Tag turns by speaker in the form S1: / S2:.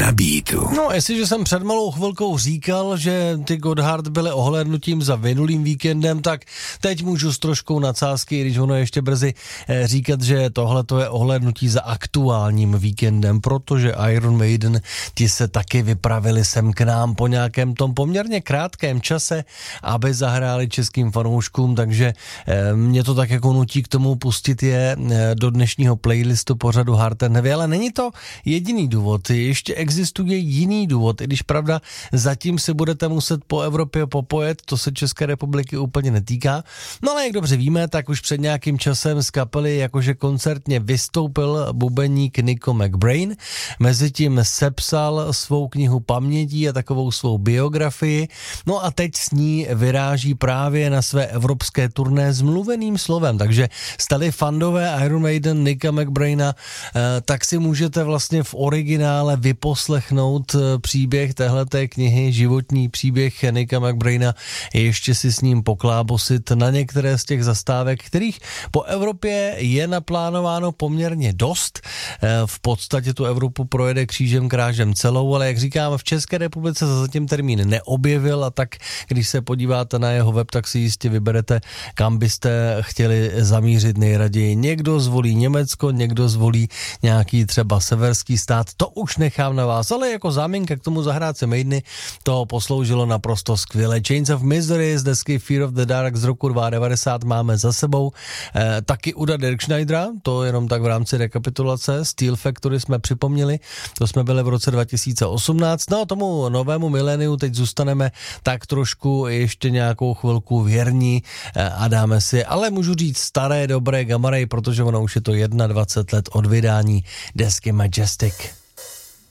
S1: na beatu.
S2: No, jestliže jsem před malou chvilkou říkal, že ty Gotthard byly ohlédnutím za minulým víkendem, tak teď můžu s troškou nadsázky, když ono je ještě brzy, říkat, že tohle to je ohlédnutí za aktuálním víkendem, protože Iron Maiden, ti se taky vypravili sem k nám po nějakém tom poměrně krátkém čase, aby zahráli českým fanouškům, takže mě to tak jako nutí k tomu pustit je do dnešního playlistu pořadu Hard and Heavy, ale není to jediný důvod, ještě existuje jiný důvod, i když pravda, zatím si budete muset po Evropě popojet, to se České republiky úplně netýká, no ale jak dobře víme, tak už před nějakým časem z kapely jakože koncertně vystoupil bubeník Nico McBrain, mezitím sepsal svou knihu pamětí a takovou svou biografii, no a teď s ní vyráží právě na své evropské turné s mluveným slovem, takže stali fandové Iron Maiden Nicka McBraina, tak si můžete vlastně v originále vyposlechnout příběh téhleté knihy, životní příběh Nicka McBraina, ještě si s ním poklábosit na některé z těch zastávek, kterých po Evropě je naplánováno poměrně dost. V podstatě tu Evropu projede křížem krážem celou, ale jak říkám, v České republice se zatím termín neobjevil a tak, když se podíváte na jeho web, tak si jistě vyberete, kam byste chtěli zamířit nejraději. Někdo zvolí Německo, někdo zvolí nějaký třeba severský stát, to už nechám na vás, ale jako záminka k tomu zahrát se Maideny to posloužilo naprosto skvěle. Chains of Misery z desky Fear of the Dark z roku 1990 máme za sebou. Taky Uda Dirkschneidera, to jenom tak v rámci rekapitulace. Steel Factory jsme připomněli, to jsme byli v roce 2018. No a tomu novému miléniu teď zůstaneme tak trošku ještě nějakou chvilku věrní a dáme si, ale můžu říct staré, dobré Gamma Ray, protože ono už je to 21 let od vydání desky Majestic.